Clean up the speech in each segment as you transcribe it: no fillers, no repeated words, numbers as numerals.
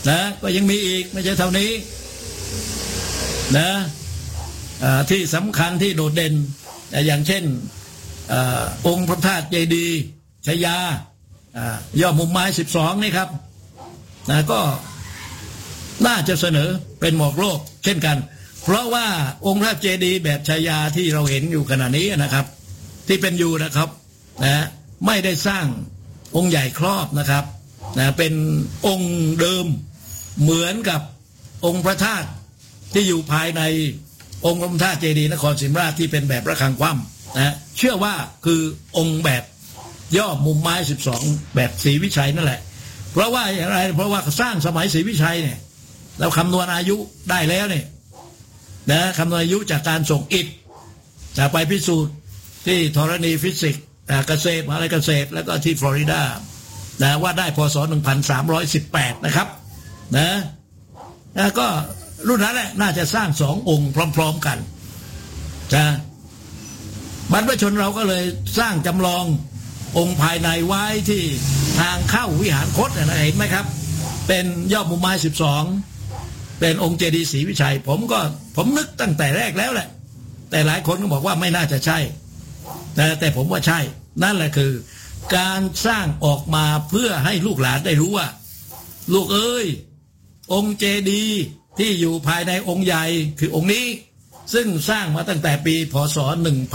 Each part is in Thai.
นะก็ยังมีอีกไม่ใช่เท่านี้นะที่สำคัญที่โดดเด่นอย่างเช่นองค์พระธาตุเจดีย์ชยายอดมุมไม้12นี่ครับนะก็น่าจะเสนอเป็นหมอกโลกเช่นกันเพราะว่าองค์พระเจดีย์แบบชายาที่เราเห็นอยู่ขณะนี้นะครับที่เป็นอยู่นะครับนะไม่ได้สร้างองค์ใหญ่ครอบนะครับนะเป็นองค์เดิมเหมือนกับองค์พระธาตุที่อยู่ภายในองค์พระธาตุเจดีย์นครศรีธรรมราชที่เป็นแบบระฆังคว่ำนะเชื่อว่าคือองค์แบบย่อมุมไม้12แบบศรีวิชัยนั่นแหละเพราะว่าอย่างไรเพราะว่าสร้างสมัยศรีวิชัยเนี่ยเราคำนวณอายุได้แล้วเนี่ยนะคำนวณอายุจากการส่งอิฐจะไปพิสูจน์ที่ธรณีฟิสิกส์เกษตรมหาวิทยาลัยเกษตรแล้วก็ที่ฟลอริดานะว่าได้พศ1318นะครับนะก็รุ่นนั้นแหละน่าจะสร้าง2องค์พร้อมๆกันนะบรรพชนเราก็เลยสร้างจำลององค์ภายในไว้ที่ทางเข้าวิหารคตนะเห็นไหมครับเป็นยอดมุมไม้12เป็นองค์เจดีย์ศรีวิชัยผมนึกตั้งแต่แรกแล้วแหละแต่หลายคนก็บอกว่าไม่น่าจะใช่แต่ผมว่าใช่นั่นแหละคือการสร้างออกมาเพื่อให้ลูกหลานได้รู้ว่าลูกเอ้ยองค์เจดีย์ที่อยู่ภายในองค์ใหญ่คือองค์นี้ซึ่งสร้างมาตั้งแต่ปีพศ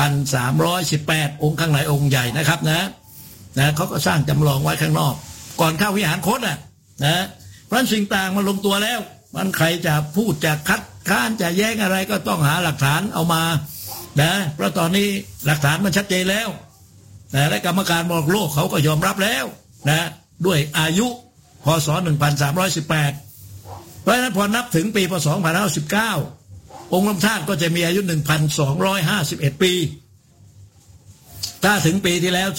1318องค์ข้างในองค์ใหญ่นะครับนะเขาก็สร้างจำลองไว้ข้างนอกก่อนเข้าวิหารคตนะเพราะสิ่งต่างมาลงตัวแล้วมันใครจะพูดจะคัดค้านจะแย้งอะไรก็ต้องหาหลักฐานเอามานะเพราะตอนนี้หลักฐานมันชัดเจนแล้วและกรรมการมรดกโลกเขาก็ยอมรับแล้วนะด้วยอายุพศ1318เพราะฉะนั้นพอนับถึงปีพศ2519องค์พระธาตุก็จะมีอายุ1251ปีถ้าถึงปีที่แล้ว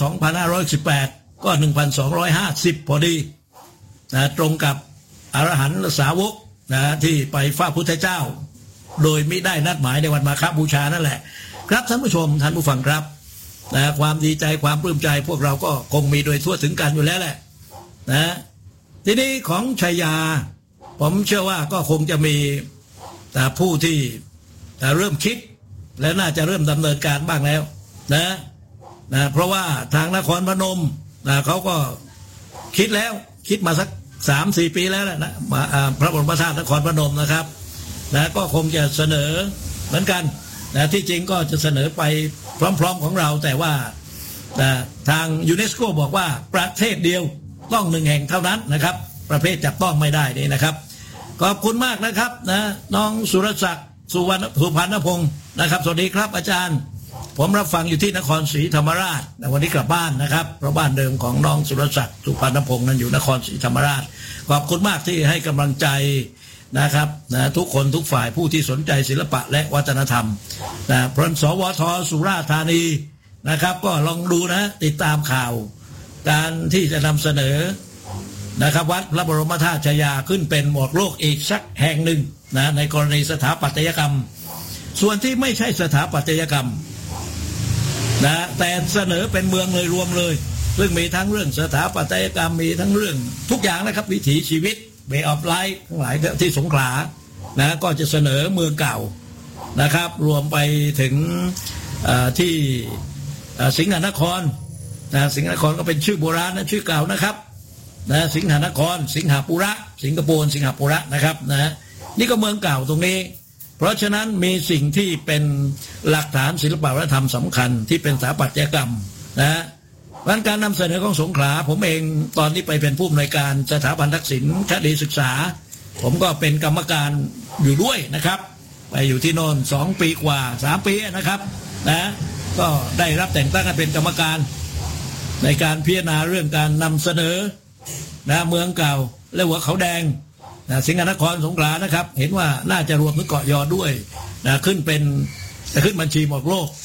2518ก็1250พอดีนะตรงกับอรหันตสาวกนะที่ไปเฝ้าพุทธเจ้าโดยไม่ได้นัดหมายในวันมาฆบูชานั่นแหละครับท่านผู้ชมท่านผู้ฟังครับนะความดีใจความปลื้มใจพวกเราก็คงมีโดยทั่วถึงกันอยู่แล้วแหละนะทีนี้ของชัยยาผมเชื่อว่าก็คงจะมีผู้ที่เริ่มคิดและน่าจะเริ่มดำเนินการบ้างแล้วนะเพราะว่าทางนครพนมเขาก็คิดแล้วคิดมาสัก 3-4 ปีแล้วนะพระบรมธาตุนครพนมนะครับก็คงจะเสนอเหมือนกันที่จริงก็จะเสนอไปพร้อมๆของเราแต่ว่าทางยูเนสโกบอกว่าประเทศเดียวต้อง1แห่งเท่านั้นนะครับประเภทจับต้องไม่ได้นี่นะครับขอบคุณมากนะครับน้องสุรศักดิ์สุพรรณพงศ์นะครับสวัสดีครับอาจารย์ผมรับฟังอยู่ที่นครศรีธรรมราชวันนี้กลับบ้านนะครับเพราะบ้านเดิมของน้องสุรศักดิ์สุพรรณพงศ์นั้นอยู่นครศรีธรรมราชขอบคุณมากที่ให้กำลังใจนะครับทุกคนทุกฝ่ายผู้ที่สนใจศิลปะและวัฒนธรรมพรสวทสุราษฎร์ธานีนะครับก็ลองดูนะติดตามข่าวการที่จะนำเสนอนะครับวัดพระบรมธาตุชยาขึ้นเป็นหมวดโลกอีกสักแห่งหนึ่งในกรณีสถาปัตยกรรมส่วนที่ไม่ใช่สถาปัตยกรรมแต่เสนอเป็นเมืองเลยรวมเลยซึ่งมีทั้งเรื่องสถาปัตยกรรมมีทั้งเรื่องทุกอย่างนะครับวิถีชีวิตWay of Life ทั้งหลายที่สงขลาก็จะเสนอเมืองเก่านะครับรวมไปถึงที่สิงหนครสิงหนครก็เป็นชื่อโบราณนะชื่อเก่านะครับสิงหนครสิงหปุระสิงคโปร์สิงหปุระนะครับนี่ก็เมืองเก่าตรงนี้เพราะฉะนั้นมีสิ่งที่เป็นหลักฐานศิลปวัฒนธรรมสำคัญที่เป็นสถาปัตยกรรมการนำเสนอของสงขลาผมเองตอนนี้ไปเป็นผู้อำนวยการสถาบันทักษิณคดีศึกษาผมก็เป็นกรรมการอยู่ด้วยนะครับไปอยู่ที่โน่น2 ปีกว่า3 ปีนะครับก็ได้รับแต่งตั้งให้เป็นกรรมการในการพิจารณาเรื่องการนำเสนอเมืองเก่าและหัวเขาแดงสิงหนครสงขลานะครับเห็นว่าน่าจะรวมถึงเกาะยอด้วยขึ้นบัญชีหมวดโลก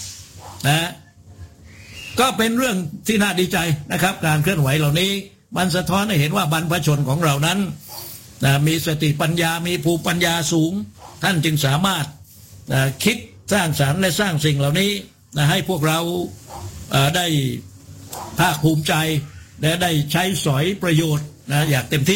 ก็เป็นเรื่องที่น่าดีใจนะครับการเคลื่อนไหวเหล่านี้มันสะท้อนให้เห็นว่าบรรพชนของเรานั้นมีสติปัญญามีภูมิปัญญาสูงท่านจึงสามารถคิดสร้างสรรค์และสร้างสิ่งเหล่านี้ให้พวกเราได้ภาคภูมิใจและได้ใช้สอยประโยชน์อย่างเต็มที่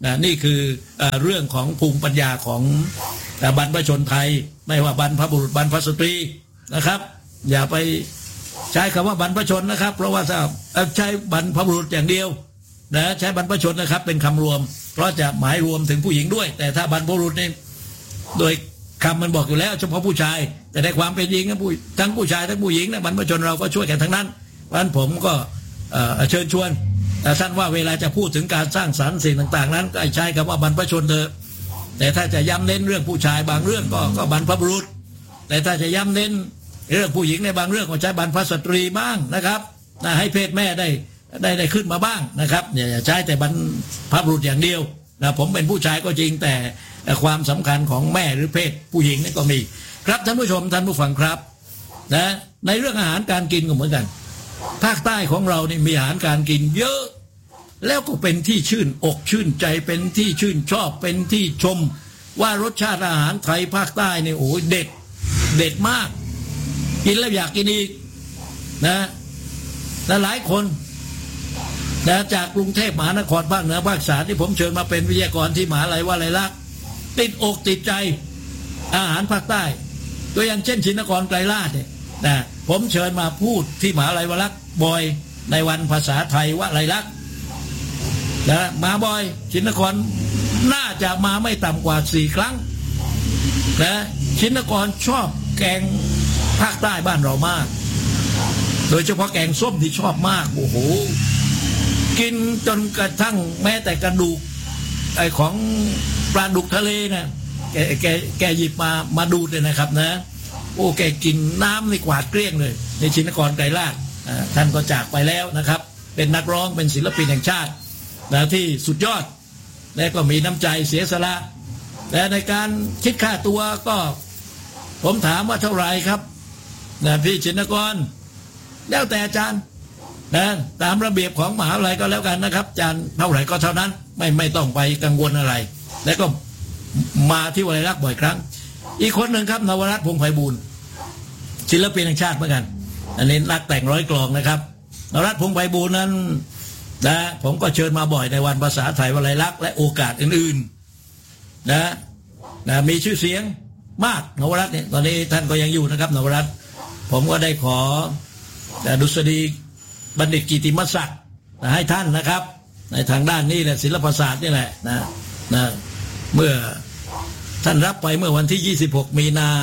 นะนี่คือเรื่องของภูมิปัญญาของบรรพชนไทยไม่ว่าบรรพบุรุษบรรพสตรีนะครับอย่าไปใช้คำว่าบรรพชนนะครับเพราะว่าถ้าใช้บรรพบุรุษอย่างเดียวนะใช้บรรพชนนะครับเป็นคำรวมเพราะจะหมายรวมถึงผู้หญิงด้วยแต่ถ้าบรรพบุรุษนี่โดยคำมันบอกอยู่แล้วเฉพาะผู้ชายแต่ในความเป็นจริงทั้งผู้ชายทั้งผู้หญิงนะบรรพชนเราก็ช่วยกันทั้งนั้นเพราะฉะนั้นผมก็เชิญชวนท่านว่าเวลาจะพูดถึงการสร้างสรรค์สิ่งต่างๆนั้นก็ใช้คำว่าบรรพชนเถอะแต่ถ้าจะย้ำเน้นเรื่องผู้ชายบางเรื่องก็บรรพบุรุษแต่ถ้าจะย้ำเน้นเรื่องผู้หญิงในบางเรื่องก็ใช้บรรพสตรีบ้างนะครับให้เพศแม่ได้ขึ้นมาบ้างนะครับอย่าใช้แต่บรรพบุรุษอย่างเดียวนะผมเป็นผู้ชายก็จริงแต่ความสำคัญของแม่หรือเพศผู้หญิงนี่ก็มีครับท่านผู้ชมท่านผู้ฟังครับนะในเรื่องอาหารการกินก็เหมือนกันภาคใต้ของเรานี่มีอาหารการกินเยอะแล้วก็เป็นที่ชื่นอกชื่นใจเป็นที่ชื่นชอบเป็นที่ชมว่ารสชาติอาหารไทยภาคใต้นี่โอ้ยเด็ดมากกินแล้วอยากกินอีกนะและหลายคนนะจากกรุงเทพมหานครภาคเหนือภาคอีสานที่ผมเชิญมาเป็นวิทยากรที่มหาลัยวลัยลักษณ์ติดอกติดใจอาหารภาคใต้ตัวอย่างเช่นชินกรไกรลาภเนี่ยนะผมเชิญมาพูดที่มหาลัยวลัยลักษณ์บ่อยในวันภาษาไทยวลัยลักษณ์นะมาบ่อยชินกรน่าจะมาไม่ต่ำกว่า4 ครั้งนะชินกรชอบแกงภาคใต้บ้านเรามากโดยเฉพาะแกงส้มที่ชอบมากโอ้โหกินจนกระทั่งแม้แต่กระดูกไอ้ของปลาดุกทะเลนะแกหยิบมาดูดเลยนะครับนะโอ้แกกินน้ำในกวาดเกลี้ยงเลยในชินกรไกรลาภท่านก็จากไปแล้วนะครับเป็นนักร้องเป็นศิลปินแห่งชาตินะที่สุดยอดและก็มีน้ำใจเสียสละและในการคิดค่าตัวก็ผมถามว่าเท่าไหร่ครับนะพี่ชินกรแล้วแต่อาจารย์นะตามระเบียบของมหาวิทยาลัยก็แล้วกันนะครับอาจารย์เท่าไหร่ก็เท่านั้นไม่ต้องไปกังวลอะไรและก็มาที่วลัยลักษณ์บ่อยครั้งอีกคนหนึ่งครับนวรัตน์พงษ์ไพบูลย์ศิลปินแห่งชาติเหมือนกันอันนี้นักแต่งร้อยกลองนะครับนวรัตน์พงษ์ไพบูลย์นั้นนะผมก็เชิญมาบ่อยในวันภาษาไทยวลัยลักษณ์และโอกาสอื่นๆนะมีชื่อเสียงมากนวรัตน์เนี่ยตอนนี้ท่านก็ยังอยู่นะครับนวรัตน์ผมก็ได้ขอดุษฎีบัณฑิตกิติมศักดิ์ให้ท่านนะครับในทางด้านนี้แหละศิลปศาสตร์นี่แหละนะเมื่อท่านรับไปเมื่อวันที่26 มีนา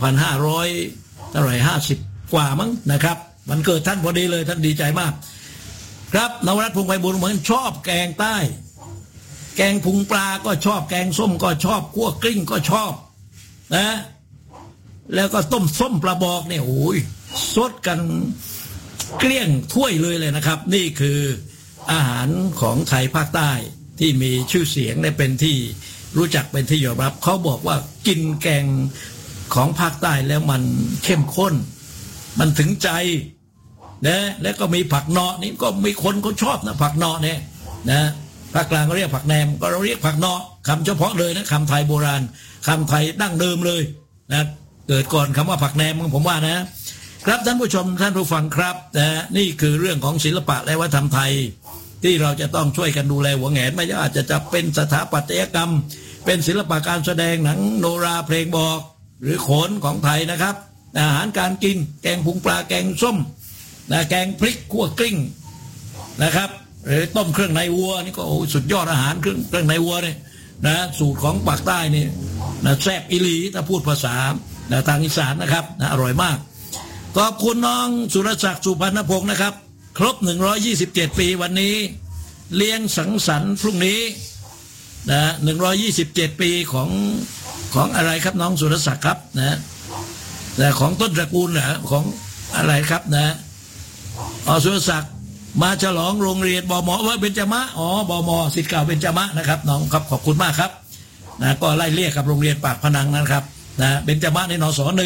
2550 กว่ามั้งนะครับวันเกิดท่านพอดีเลยท่านดีใจมากครับนวรัตน์พงษ์ไพบูลย์เหมือนชอบแกงใต้แกงพุงปลาก็ชอบแกงส้มก็ชอบคั่วกลิ้งก็ชอบนะแล้วก็ต้มส้มปลาบอกเนี่ยโอ้ยสดกันเกลี้ยงถ้วยเลยนะครับนี่คืออาหารของไทยภาคใต้ที่มีชื่อเสียงและเป็นที่รู้จักเป็นที่ยอมรับเขาบอกว่ากินแกงของภาคใต้แล้วมันเข้มข้นมันถึงใจนะแล้วก็มีผักเนาะนี่ก็มีคนเขาชอบนะผักเนาะเนี่ยนะภาคกลางก็เรียกผักแหนมก็เราเรียกผักเนาะคำเฉพาะเลยนะคำไทยโบราณคำไทยดั้งเดิมเลยนะเกิดก่อนคำว่าผักแหนมผมว่านะครับท่านผู้ชมท่านผู้ฟังครับนี่คือเรื่องของศิลปะและวัฒนธรรมไทยที่เราจะต้องช่วยกันดูแลหัวแหนไม่ว่าจะเป็นสถาปัตยกรรมเป็นศิลปะการแสดงหนังโนราเพลงบอกหรือโขนของไทยนะครับอาหารการกินแกงพุงปลาแกงส้มแกงพริกคั่วกลิ้งนะครับหรือต้มเครื่องในวัวนี่ก็สุดยอดอาหารเครื่องในวัวเนี่ยนะสูตรของปากใต้นี่นะแซ่บอีหลีถ้าพูดภาษาทางอีสานนะครับอร่อยมากขอบคุณน้องสุรศักดิ์สุพรรณพงศ์นะครับครบ127 ปีวันนี้เลี้ยงสังสรรค์พรุ่งนี้127 ปีของอะไรครับน้องสุรศักดิ์ครับนะแต่ของต้นตระกูลของอะไรครับนะสุรศักดิ์มาฉลองโรงเรียนบม.เบญจมะบม.ศิษย์เก่าเบญจมะนะครับน้องครับขอบคุณมากครับนะก็ไล่เรียกกับโรงเรียนปากพนังนะครับนะเบญจมะในนศ.1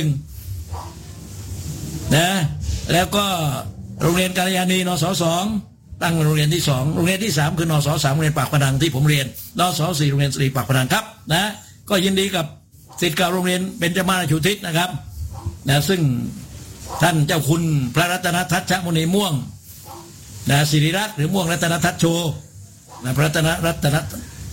นะแล้วก็โรงเรียนกัลยาณีนศ.2ตั้งโรงเรียนที่2โรงเรียนที่3คือนศ.3โรงเรียนปากพนังที่ผมเรียนนศ.4โรงเรียนสตรีปากพนังครับนะก็ยินดีกับศิษย์เก่าโรงเรียนเบญจมาราชูทิศนะครับนะซึ่งท่านเจ้าคุณพระรัตนทัชชมุนีม่วงศิริรัตน์หรือม่วงรัตนทัชโชพระรัตน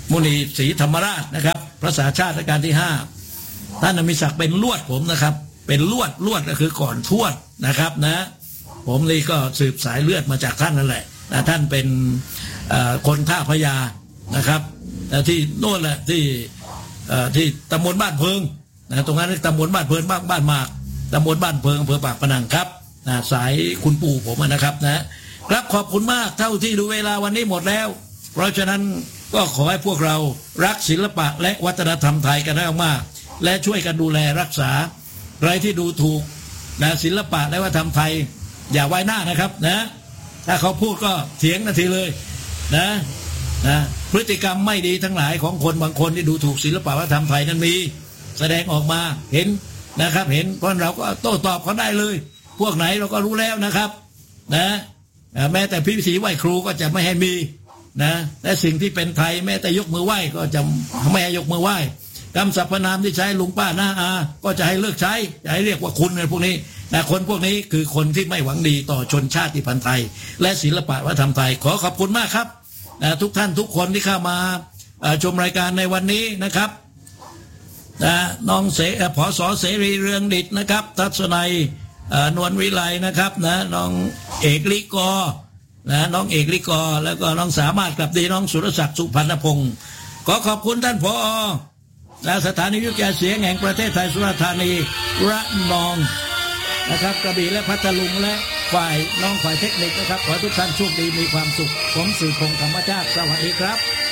มุนีศรีธรรมราชนะครับพระสาชาติรัชกาลที่5ท่านมีศักดิ์เป็นลวดผมนะครับเป็นลวดก็คือก่อนทวดนะครับนะผมนี่ก็สืบสายเลือดมาจากท่านนั่นแหละนะท่านเป็นคนท่าพญานะครับที่โน่นแหละที่ตำบลบ้านเพิงนะตรงนั้นตำบลบ้านเพิงบ้านหมากตำบลบ้านเพิงอำเภอปากพนังครับนะสายคุณปู่ผมนะครับนะครับขอบคุณมากเท่าที่ดูเวลาวันนี้หมดแล้วเพราะฉะนั้นก็ขอให้พวกเรารักศิลปะและวัฒนธรรมไทยกันมากๆและช่วยกันดูแลรักษาใครที่ดูถูกนะศิลปะและวัฒนธรรมไทยอย่าไว้หน้านะครับนะถ้าเขาพูดก็เถียงนาทีเลยนะพฤติกรรมไม่ดีทั้งหลายของคนบางคนที่ดูถูกศิลปะวัฒนธรรมไทยนั้นมีแสดงออกมาเห็นนะครับเห็นเพราะเราก็โต้ตอบเขาได้เลยพวกไหนเราก็รู้แล้วนะครับนะแม้แต่พิธีไหว้ครูก็จะไม่ให้มีนะและสิ่งที่เป็นไทยแม้แต่ยกมือไหว้ก็จะไม่ให้ยกมือไหว้คำสรรพนามที่ใช้ลุงป้าน้าอาก็จะให้เลิกใช้จะให้เรียกว่าคุณในพวกนี้แต่คนพวกนี้คือคนที่ไม่หวังดีต่อชนชาติพันธุ์ไทยและศิลปะวัฒนธรรมไทยขอขอบคุณมากครับทุกท่านทุกคนที่เข้ามาชมรายการในวันนี้นะครับน้องผส.เสรีเรืองดิษฐ์นะครับทัศนัยนวลวิไลนะครับน้องเอกลิกรน้องเอกลิกรแล้วก็น้องสามารถกลับดีน้องสุรศักดิ์สุพรรณพงศ์ขอขอบคุณท่านผอ.สถานีวิทยุเสียงแห่งประเทศไทยสุราษฎร์ธานีระนองนะครับกระบี่และพัทลุงและฝ่ายเทคนิคนะครับขอทุกท่านโชคดีมีความสุขผมสื่อพงษ์ธรรมชาติสวัสดีครับ